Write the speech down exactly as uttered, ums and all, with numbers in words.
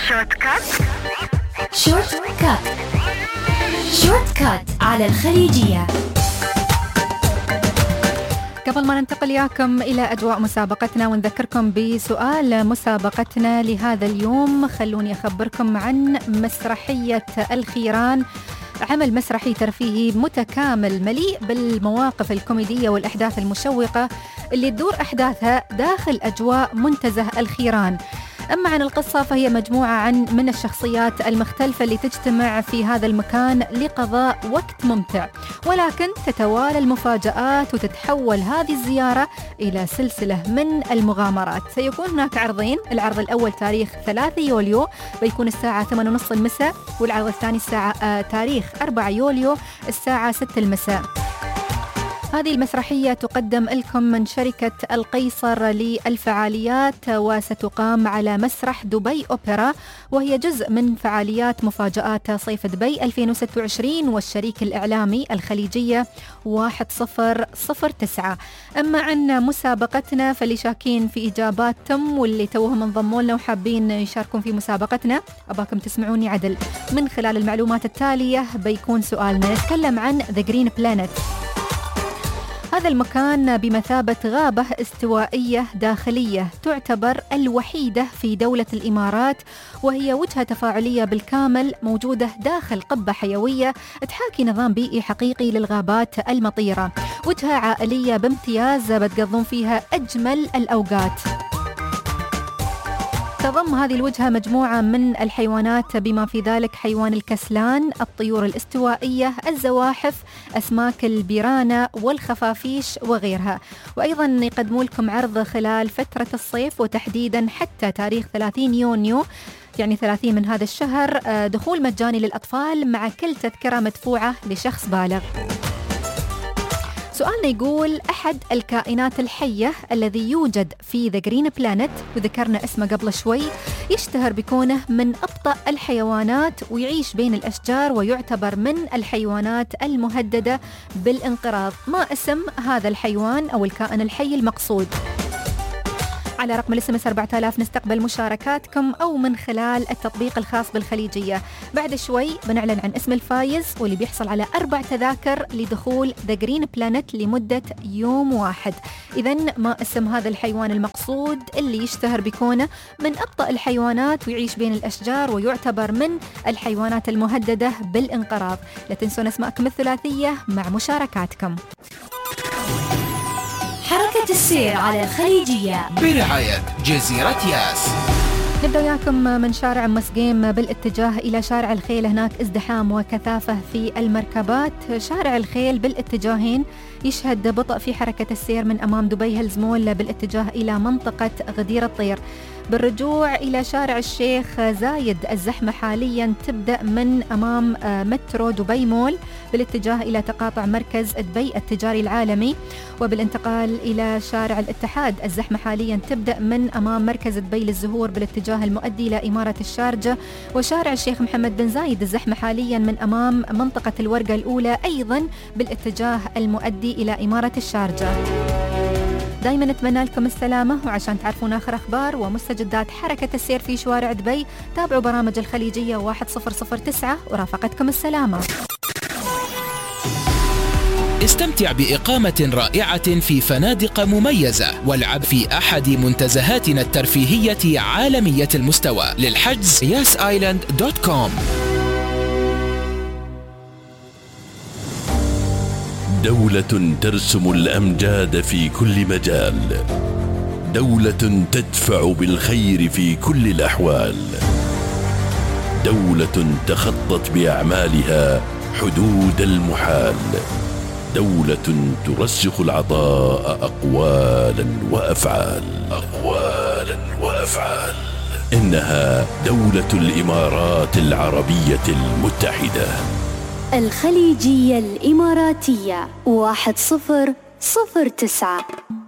شورت كات شورت كات شورت كات على الخليجية. قبل ما ننتقل ياكم إلى أجواء مسابقتنا ونذكركم بسؤال مسابقتنا لهذا اليوم، خلوني أخبركم عن مسرحية الخيران، عمل مسرحي ترفيهي متكامل مليء بالمواقف الكوميدية والأحداث المشوقة اللي تدور أحداثها داخل أجواء منتزه الخيران. أما عن القصة فهي مجموعة عن من الشخصيات المختلفة اللي تجتمع في هذا المكان لقضاء وقت ممتع، ولكن تتوالى المفاجآت وتتحول هذه الزيارة إلى سلسلة من المغامرات. سيكون هناك عرضين، العرض الأول تاريخ ثلاثة يوليو بيكون الساعة ثمانية ونص المساء، والعرض الثاني الساعة آه تاريخ أربعة يوليو الساعة ستة المساء. هذه المسرحية تقدم لكم من شركة القيصر للفعاليات، وستقام على مسرح دبي أوبرا، وهي جزء من فعاليات مفاجآت صيف دبي ألفين وستة وعشرين والشريك الإعلامي الخليجية واحد صفر صفر تسعة. أما عن مسابقتنا فاللي شاكين في إجابات تم واللي توهم انضموا لنا وحابين يشاركون في مسابقتنا، أباكم تسمعوني عدل. من خلال المعلومات التالية بيكون سؤالنا نتكلم عن The Green Planet. هذا المكان بمثابة غابة استوائية داخلية تعتبر الوحيدة في دولة الإمارات، وهي وجهة تفاعلية بالكامل موجودة داخل قبة حيوية تحاكي نظام بيئي حقيقي للغابات المطيرة، وجهة عائلية بامتياز بتقضون فيها أجمل الأوقات. تضم هذه الوجهة مجموعة من الحيوانات بما في ذلك حيوان الكسلان، الطيور الاستوائية، الزواحف، أسماك البيرانة والخفافيش وغيرها. وأيضا يقدموا لكم عرض خلال فترة الصيف وتحديدا حتى تاريخ ثلاثين يونيو، يعني ثلاثين من هذا الشهر، دخول مجاني للأطفال مع كل تذكرة مدفوعة لشخص بالغ. سؤالنا يقول أحد الكائنات الحية الذي يوجد في The Green Planet، وذكرنا اسمه قبل شوي، يشتهر بكونه من أبطأ الحيوانات ويعيش بين الأشجار ويعتبر من الحيوانات المهددة بالانقراض. ما اسم هذا الحيوان أو الكائن الحي المقصود؟ على رقم الاس ام اس أربعة آلاف نستقبل مشاركاتكم أو من خلال التطبيق الخاص بالخليجية. بعد شوي بنعلن عن اسم الفايز واللي بيحصل على أربع تذاكر لدخول The Green Planet لمدة يوم واحد. إذن ما اسم هذا الحيوان المقصود اللي يشتهر بكونه من أبطأ الحيوانات ويعيش بين الأشجار ويعتبر من الحيوانات المهددة بالانقراض؟ لا تنسون اسماءكم الثلاثية مع مشاركاتكم. حركة السير على الخليجية برعاية جزيرة ياس. نبدأ وياكم من شارع مسقيم بالاتجاه إلى شارع الخيل. هناك ازدحام وكثافة في المركبات. شارع الخيل بالاتجاهين يشهد بطء في حركة السير من أمام دبي هيلز مول بالاتجاه إلى منطقة غدير الطير. بالرجوع إلى شارع الشيخ زايد الزحمة حاليا تبدأ من أمام مترو دبي مول بالاتجاه إلى تقاطع مركز دبي التجاري العالمي. وبالانتقال إلى شارع الاتحاد الزحمة حاليا تبدأ من أمام مركز دبي للزهور بالاتجاه المؤدي إلى إمارة الشارجة. وشارع الشيخ محمد بن زايد الزحمة حاليا من أمام منطقة الورقة الأولى أيضا بالاتجاه المؤدي إلى إمارة الشارجة. دايما نتمنى لكم السلامة، وعشان تعرفون آخر أخبار ومستجدات حركة السير في شوارع دبي تابعوا برامج الخليجية واحد صفر صفر تسعة ورافقتكم السلامة. استمتع بإقامة رائعة في فنادق مميزة، والعب في أحد منتزهاتنا الترفيهية عالمية المستوى. للحجز ياس آيلاند دوت كوم. دولة ترسم الأمجاد في كل مجال، دولة تدفع بالخير في كل الأحوال، دولة تخطت بأعمالها حدود المحال، دولة ترسخ العطاء أقوالا وأفعال أقوالا وأفعال إنها دولة الإمارات العربية المتحدة. الخليجية الإماراتية واحد صفر صفر تسعة.